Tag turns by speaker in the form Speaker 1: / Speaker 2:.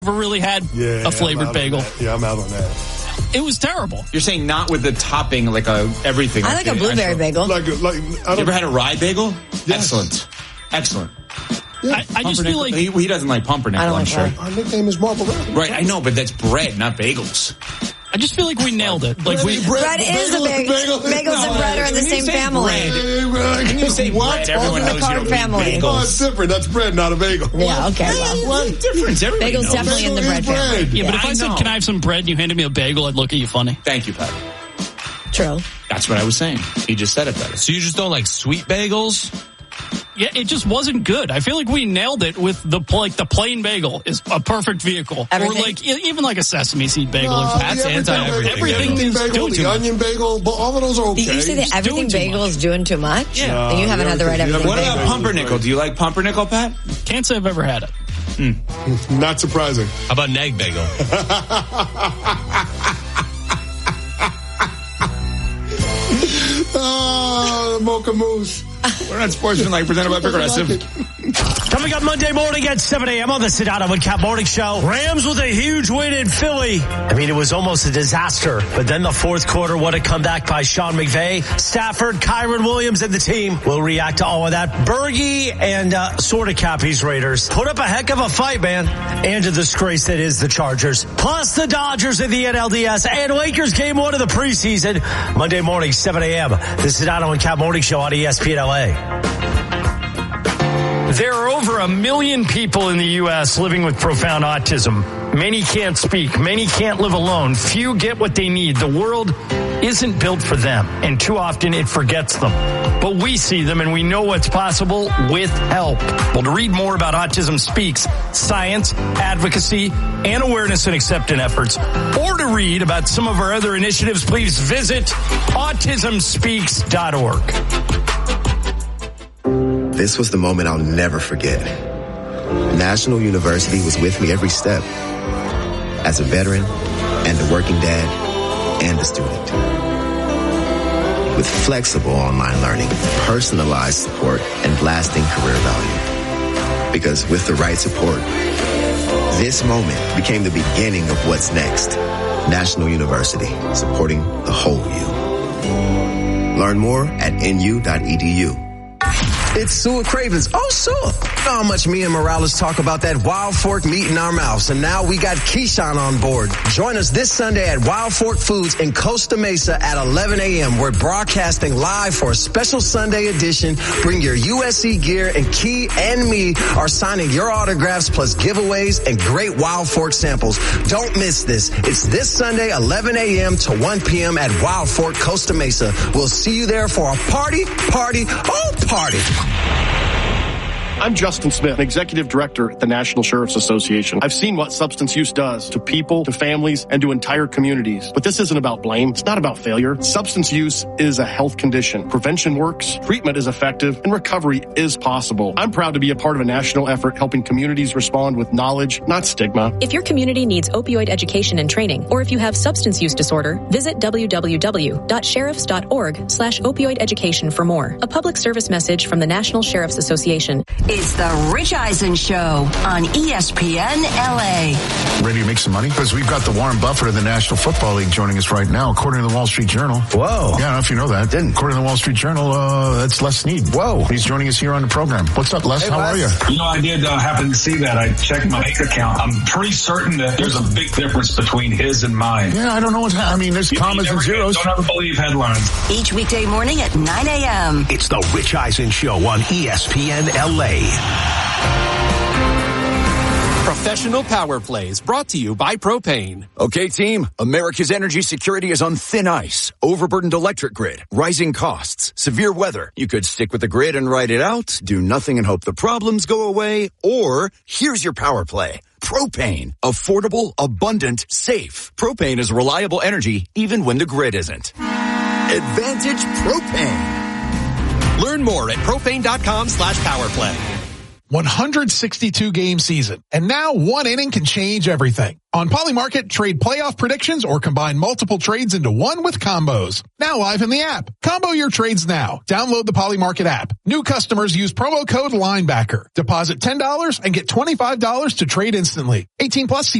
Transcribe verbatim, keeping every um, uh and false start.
Speaker 1: Ever really had
Speaker 2: yeah,
Speaker 1: a flavored
Speaker 2: I'm
Speaker 1: bagel?
Speaker 2: Yeah, I'm out on that.
Speaker 1: It was terrible.
Speaker 3: You're saying not with the topping, like a everything.
Speaker 4: I like a blueberry bagel.
Speaker 2: Like, a, like I
Speaker 3: you ever had a rye bagel?
Speaker 2: Yes.
Speaker 3: Excellent. Excellent.
Speaker 2: Yeah.
Speaker 1: I, I just feel like...
Speaker 3: He, he doesn't like pumpernickel,
Speaker 4: I don't
Speaker 3: I'm
Speaker 4: like
Speaker 3: sure.
Speaker 4: rye.
Speaker 2: Our nickname is Marble Red.
Speaker 3: Right, I know, but that's bread, not bagels.
Speaker 1: I just feel like we nailed it. Like we,
Speaker 2: bread,
Speaker 4: Bread is a bagel.
Speaker 2: bagel.
Speaker 4: Bagels and bread are in the
Speaker 3: When you
Speaker 4: same
Speaker 3: say
Speaker 4: family.
Speaker 3: bread, When you say
Speaker 2: What?
Speaker 3: bread, everyone
Speaker 4: in the
Speaker 3: knows you
Speaker 4: carb
Speaker 3: don't
Speaker 4: family.
Speaker 3: mean
Speaker 2: Oh, it's
Speaker 3: bagels.
Speaker 2: different. That's bread, not a bagel.
Speaker 4: Yeah, okay. Well,
Speaker 2: What?
Speaker 3: Difference, everybody
Speaker 4: bagels
Speaker 3: knows.
Speaker 4: definitely in the
Speaker 2: Bagel
Speaker 4: bread
Speaker 2: is
Speaker 4: family.
Speaker 2: bread.
Speaker 1: yeah, but
Speaker 3: Yeah,
Speaker 1: if I,
Speaker 3: I
Speaker 1: said,
Speaker 3: know.
Speaker 1: can I have some bread, and you handed me a bagel, I'd look at you funny.
Speaker 3: Thank you, Pat.
Speaker 4: True.
Speaker 3: That's what I was saying. He just said it better.
Speaker 5: So you just don't like sweet bagels?
Speaker 1: Yeah, it just wasn't good. I feel like we nailed it with the like the plain bagel is a perfect vehicle,
Speaker 4: Everything?
Speaker 1: or like e- even like a sesame seed bagel.
Speaker 2: No,
Speaker 1: or something.
Speaker 5: That's
Speaker 2: the everything
Speaker 5: anti-everything.
Speaker 2: bagel,
Speaker 1: Everything
Speaker 2: the
Speaker 1: is
Speaker 2: bagel,
Speaker 1: doing
Speaker 2: the
Speaker 1: too much.
Speaker 2: onion bagel, but all of those are okay.
Speaker 4: Did you say that
Speaker 1: It's
Speaker 4: everything
Speaker 1: doing too
Speaker 4: bagel
Speaker 1: much.
Speaker 4: is doing too much?
Speaker 1: Yeah.
Speaker 4: Then you haven't had the right
Speaker 2: everything-
Speaker 4: everything
Speaker 3: What
Speaker 4: bagel.
Speaker 3: about pumpernickel? Do you like pumpernickel, Pat?
Speaker 1: Can't say I've ever had it.
Speaker 2: Not surprising.
Speaker 5: How about an egg bagel?
Speaker 2: Ah, Mocha Mousse.
Speaker 3: We're not Sportsmanlike, presented by Progressive.
Speaker 6: Coming up Monday morning at seven a.m. on the Sedano and Cap Morning Show. Rams with a huge win in Philly. I mean, it was almost a disaster. But then the fourth quarter, what a comeback by Sean McVay. Stafford, Kyron Williams, and the team will react to all of that. Bergie and uh, sort of Cappy's Raiders put up a heck of a fight, man. And a disgrace that is the Chargers. Plus the Dodgers in the N L D S. And Lakers game one of the preseason. Monday morning, seven a.m. The Sedano and Cap Morning Show on E S P N L A.
Speaker 7: There are over a million people in the U S living with profound autism. Many can't speak. Many can't live alone. Few get what they need. The world isn't built for them, and too often it forgets them. But we see them, and we know what's possible with help. Well, to read more about Autism Speaks, science, advocacy, and awareness and acceptance efforts, or to read about some of our other initiatives, please visit autism speaks dot org.
Speaker 8: This was the moment I'll never forget. National University was with me every step. As a veteran, and a working dad, and a student. With flexible online learning, personalized support, and lasting career value. Because with the right support, this moment became the beginning of what's next. National University, supporting the whole you. Learn more at N U dot E D U.
Speaker 9: It's Sue Cravens. Oh, Sue. You know how much me and Morales talk about that Wild Fork meat in our mouths. And now we got Keyshawn on board. Join us this Sunday at Wild Fork Foods in Costa Mesa at eleven a.m. We're broadcasting live for a special Sunday edition. Bring your U S C gear, and Key and me are signing your autographs plus giveaways and great Wild Fork samples. Don't miss this. It's this Sunday, eleven a.m. to one p.m. at Wild Fork, Costa Mesa. We'll see you there for a party, party, oh, party.
Speaker 10: I'm Justin Smith, Executive Director at the National Sheriff's Association. I've seen what substance use does to people, to families, and to entire communities. But this isn't about blame. It's not about failure. Substance use is a health condition. Prevention works, treatment is effective, and recovery is possible. I'm proud to be a part of a national effort helping communities respond with knowledge, not stigma.
Speaker 11: If your community needs opioid education and training, or if you have substance use disorder, visit w w w dot sheriffs dot org slash opioid education for more. A public service message from the National Sheriff's Association.
Speaker 12: It's the Rich Eisen Show on E S P N L A.
Speaker 13: Ready to make some money? Because we've got the Warren Buffett of the National Football League joining us right now, according to the Wall Street Journal.
Speaker 9: Whoa.
Speaker 13: Yeah, I don't know if you know that. Didn't. According to the Wall Street Journal, uh, that's Les Snead.
Speaker 9: Whoa.
Speaker 13: He's joining us here on the program. What's up, Les?
Speaker 9: Hey,
Speaker 13: How
Speaker 9: Les.
Speaker 13: are you?
Speaker 14: You know, I did uh, happen to see that. I checked my bank account. I'm pretty certain that there's a big difference between his and mine.
Speaker 13: Yeah, I don't know what's happening. I mean, there's
Speaker 14: You
Speaker 13: commas
Speaker 14: never
Speaker 13: and zeros.
Speaker 14: Don't ever believe headlines.
Speaker 12: Each weekday morning at nine a.m.
Speaker 15: It's the Rich Eisen Show on E S P N L A.
Speaker 16: Professional Power Plays brought to you by Propane.
Speaker 17: Okay, team, America's energy security is on thin ice. Overburdened electric grid, rising costs, severe weather. You could stick with the grid and ride it out, do nothing and hope the problems go away, or here's your power play. Propane. Affordable, abundant, safe. Propane is reliable energy even when the grid isn't. Advantage Propane.
Speaker 16: Learn more at propane dot com slash power play.
Speaker 18: one hundred sixty-two game season. And now one inning can change everything. On Polymarket, trade playoff predictions or combine multiple trades into one with combos. Now live in the app. Combo your trades now. Download the Polymarket app. New customers use promo code Linebacker. Deposit ten dollars and get twenty-five dollars to trade instantly. eighteen plus.